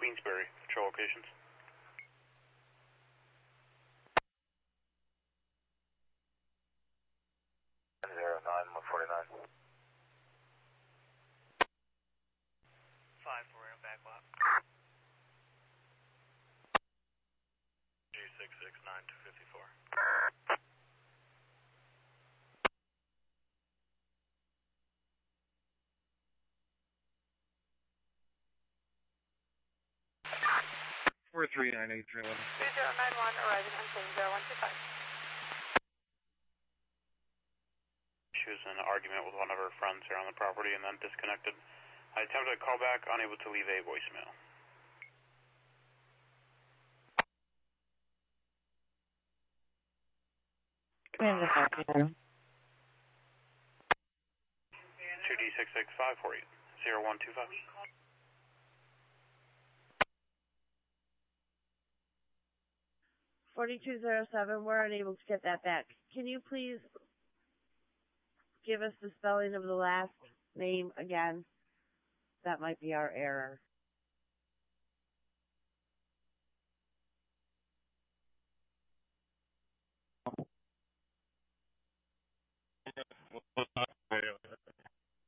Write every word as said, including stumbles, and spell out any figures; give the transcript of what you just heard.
Queensbury, patrol locations. Zero nine one forty nine. Five four in back lot. G six six nine two fifty four. Four three nine eight three one. Two zero nine one arriving on scene zero one two five. She was in an argument with one of her friends here on the property and then disconnected. I attempted to call back, unable to leave a voicemail. Commander Falcon. two D six six five four eight zero one two five. forty-two oh seven, we're unable to get that back. Can you please give us the spelling of the last name again? That might be our error.